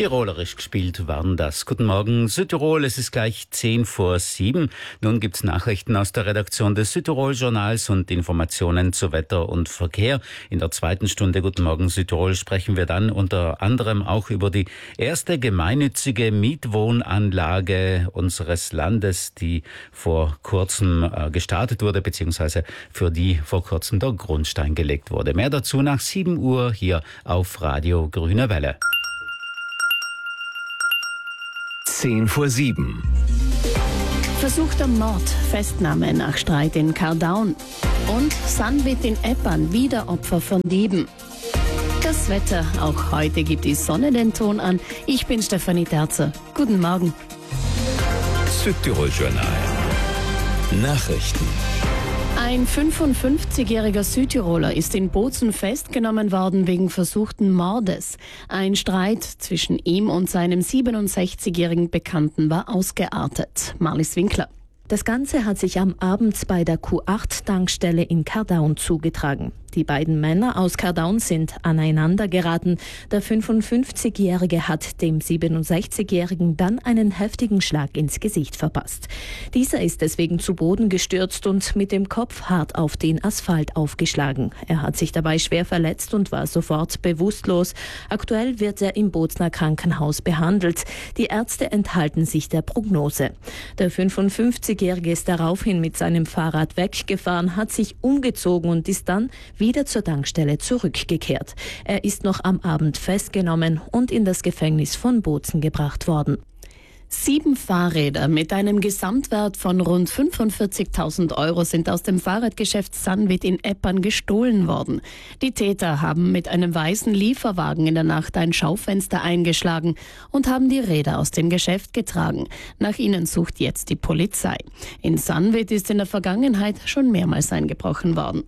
Tirolerisch gespielt waren das. Guten Morgen Südtirol, es ist gleich 7:10. Nun gibt's Nachrichten aus der Redaktion des Südtirol-Journals und Informationen zu Wetter und Verkehr. In der zweiten Stunde Guten Morgen Südtirol sprechen wir dann unter anderem auch über die erste gemeinnützige Mietwohnanlage unseres Landes, die vor kurzem gestartet wurde, beziehungsweise für die vor kurzem der Grundstein gelegt wurde. Mehr dazu nach 7 Uhr hier auf Radio Grüne Welle. 7:10. Versuchter Mord, Festnahme nach Streit in Cardown. Und Sanvit in Eppan, wieder Opfer von Dieben. Das Wetter, auch heute gibt die Sonne den Ton an. Ich bin Stefanie Terzer. Guten Morgen. Südtirol-Journal. Nachrichten. Ein 55-jähriger Südtiroler ist in Bozen festgenommen worden wegen versuchten Mordes. Ein Streit zwischen ihm und seinem 67-jährigen Bekannten war ausgeartet. Marlies Winkler. Das Ganze hat sich am Abend bei der Q8-Tankstelle in Cardown zugetragen. Die beiden Männer aus Cardown sind aneinander geraten. Der 55-Jährige hat dem 67-Jährigen dann einen heftigen Schlag ins Gesicht verpasst. Dieser ist deswegen zu Boden gestürzt und mit dem Kopf hart auf den Asphalt aufgeschlagen. Er hat sich dabei schwer verletzt und war sofort bewusstlos. Aktuell wird er im Bozener Krankenhaus behandelt. Die Ärzte enthalten sich der Prognose. Der 55-Jährige ist daraufhin mit seinem Fahrrad weggefahren, hat sich umgezogen und ist dann wieder zur Tankstelle zurückgekehrt. Er ist noch am Abend festgenommen und in das Gefängnis von Bozen gebracht worden. 7 Fahrräder mit einem Gesamtwert von rund 45.000 Euro sind aus dem Fahrradgeschäft Sanvit in Eppan gestohlen worden. Die Täter haben mit einem weißen Lieferwagen in der Nacht ein Schaufenster eingeschlagen und haben die Räder aus dem Geschäft getragen. Nach ihnen sucht jetzt die Polizei. In Sanvit ist in der Vergangenheit schon mehrmals eingebrochen worden.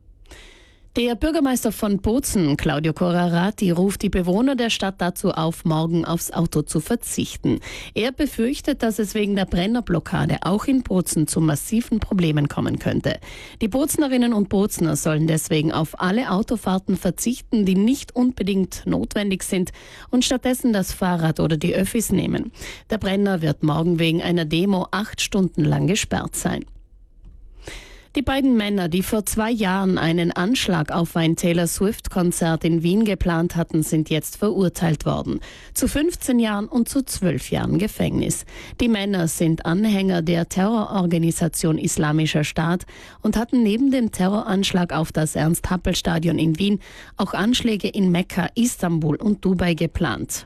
Der Bürgermeister von Bozen, Claudio Corrarati, ruft die Bewohner der Stadt dazu auf, morgen aufs Auto zu verzichten. Er befürchtet, dass es wegen der Brennerblockade auch in Bozen zu massiven Problemen kommen könnte. Die Bozenerinnen und Bozener sollen deswegen auf alle Autofahrten verzichten, die nicht unbedingt notwendig sind und stattdessen das Fahrrad oder die Öffis nehmen. Der Brenner wird morgen wegen einer Demo 8 Stunden lang gesperrt sein. Die beiden Männer, die vor 2 Jahren einen Anschlag auf ein Taylor-Swift-Konzert in Wien geplant hatten, sind jetzt verurteilt worden. Zu 15 Jahren und zu 12 Jahren Gefängnis. Die Männer sind Anhänger der Terrororganisation Islamischer Staat und hatten neben dem Terroranschlag auf das Ernst-Happel-Stadion in Wien auch Anschläge in Mekka, Istanbul und Dubai geplant.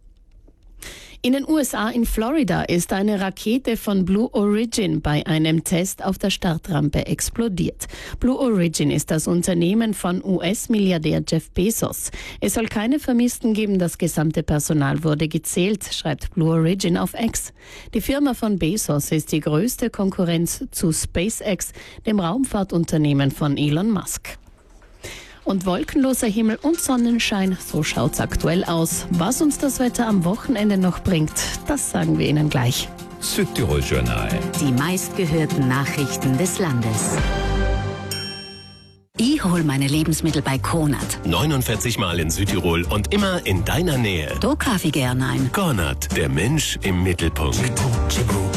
In den USA in Florida ist eine Rakete von Blue Origin bei einem Test auf der Startrampe explodiert. Blue Origin ist das Unternehmen von US-Milliardär Jeff Bezos. Es soll keine Vermissten geben, das gesamte Personal wurde gezählt, schreibt Blue Origin auf X. Die Firma von Bezos ist die größte Konkurrenz zu SpaceX, dem Raumfahrtunternehmen von Elon Musk. Und wolkenloser Himmel und Sonnenschein, so schaut's aktuell aus. Was uns das Wetter am Wochenende noch bringt, das sagen wir Ihnen gleich. Südtirol-Journal. Die meistgehörten Nachrichten des Landes. Ich hol meine Lebensmittel bei Konrad. 49 Mal in Südtirol und immer in deiner Nähe. Da kauf ich gern ein. Konrad, der Mensch im Mittelpunkt.